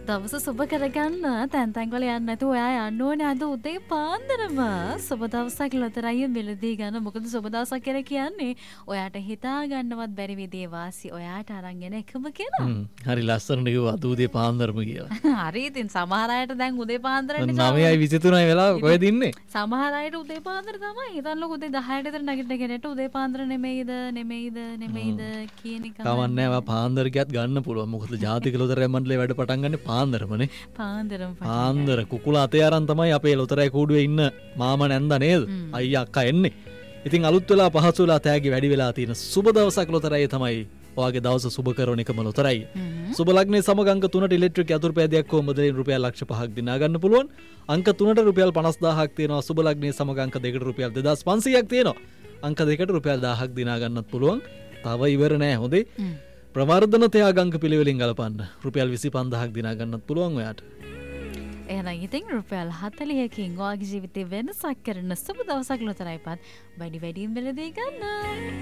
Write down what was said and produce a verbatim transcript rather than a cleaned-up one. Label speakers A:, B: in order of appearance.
A: දවස සුබ කරගන්න තැන් තැන් වල යන්න නැතුව ඔයා යන්න ඕනේ අද උදේ පාන්දරම. සුබ දවසක් ලොතරැයි මිලදී ගන්න. මොකද සුබ දවසක් කියලා කියන්නේ ඔයාට හිතා ගන්නවත් බැරි විදිහේ වාසි ඔයාට අරන් එන එකම කෙනා.
B: හ්ම්. හරි ලස්සනට කිව්වා අද උදේ පාන්දරම කියලා.
A: හරි ඉතින් සමහර අයට දැන් උදේ පාන්දරනේ
B: නවයයි විසිතුනයි වෙලාව කොහෙද ඉන්නේ?
A: සමහර අයට උදේ පාන්දර තමයි. හිතන්නකො උදේ දහයට විතර නැගිටින කෙනෙක්ට උදේ පාන්දර නෙමෙයිද නෙමෙයිද නෙමෙයිද කියන එක.
B: කවන්නේ නැහැ පාන්දර ගියත් ගන්න පුළුවන්. මොකද ජාතික ලොතරැයි මණ්ඩලයේ වැඩ පටන් ගන්නේ පාන්දරමනේ.
A: පාන්දරම
B: පාන්දර කුකුලා අතේ අරන් තමයි අපේ ලොතරැයි කූඩුවේ ඉන්න මාමා නැන්ද නේද? අයියා අක්කා එන්නේ. ඉතින් අලුත් වෙලා පහසු වෙලා තෑගි වැඩි වෙලා තියෙන සුබ දවසක් ලොතරැයි තමයි ඔයාගේ දවස සුබ කරන එකම ලොතරැයි. සුබ ලග්නේ සමග අංක තුනට ඉලෙක්ට්‍රික් යතුරුපෑදයක් හෝ මුදලින් රුපියල් ලක්ෂ පහක් දිනා ගන්න පුළුවන්. අංක තුනට රුපියල් පනස් දාහක් තියෙනවා. සුබ ලග්නේ සමග අංක දෙකට රුපියල් දෙදාස් පන්සීයක් තියෙනවා. අංක දෙකට රුපියල් දාහක් දිනා ගන්නත් පුළුවන්. තව ඉවර නෑ හොඳේ. ප්‍රවර්ධන තයාගංක පිළිවෙලින් ගලපන්න රුපියල් විසි පන්දාහක් දිනා ගන්නත් පුළුවන් ඔයාට.
A: එහෙනම් ඉතින් රුපියල් හතලිහකින් ඔයාගේ ජීවිතේ වෙනසක් කරන සුබ දවසක් ලොතරැයිපත් වැඩි වැඩියෙන් මිලදී ගන්න.